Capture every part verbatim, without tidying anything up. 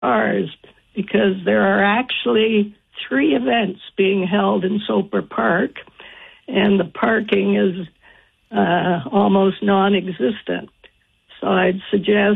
ours, because there are actually three events being held in Soper Park, and the parking is uh, almost non-existent. So I'd suggest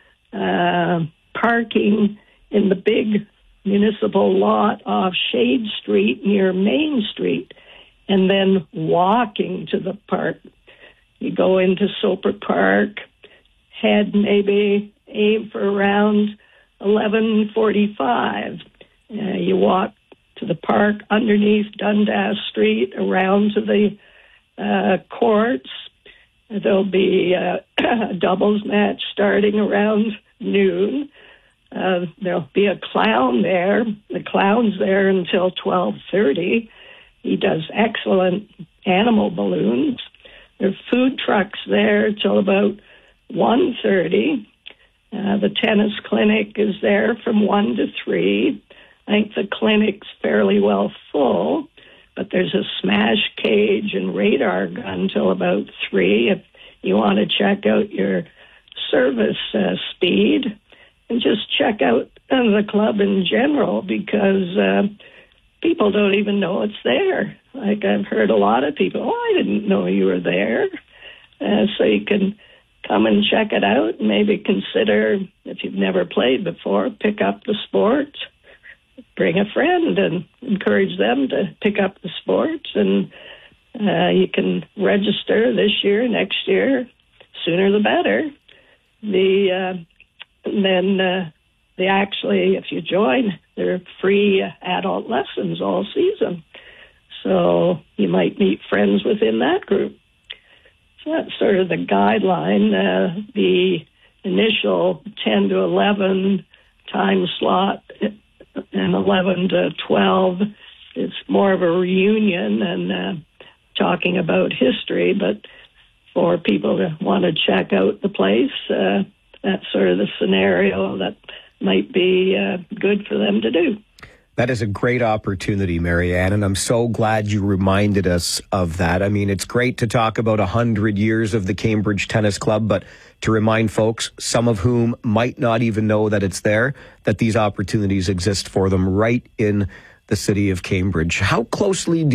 uh, parking in the big municipal lot off Shade Street near Main Street, and then walking to the park. You go into Soper Park, head maybe aim for around eleven forty-five. Uh, you walk to the park underneath Dundas Street, around to the uh, courts. There'll be uh, a doubles match starting around noon. Uh, there'll be a clown there. The clown's there until twelve thirty. He does excellent animal balloons. There are food trucks there till about one thirty. Uh, the tennis clinic is there from one to three. I think the clinic's fairly well full, but there's a smash cage and radar gun till about three if you want to check out your service uh, speed. And just check out uh, the club in general, because uh, people don't even know it's there. Like, I've heard a lot of people, oh, I didn't know you were there. Uh, so you can come and check it out. Maybe consider, if you've never played before, pick up the sport. Bring a friend and encourage them to pick up the sport. And uh, you can register this year, next year, sooner the better. The uh, and then uh, they actually, if you join, they're free adult lessons all season. So you might meet friends within that group. So that's sort of the guideline. Uh, the initial ten to eleven time slot and eleven to twelve is more of a reunion and uh, talking about history, but for people to want to check out the place, uh, that's sort of the scenario that might be uh, good for them to do. That is a great opportunity, Marianne, and I'm so glad you reminded us of that. I mean, it's great to talk about one hundred years of the Cambridge Tennis Club, but to remind folks, some of whom might not even know that it's there, that these opportunities exist for them right in the city of Cambridge. How closely do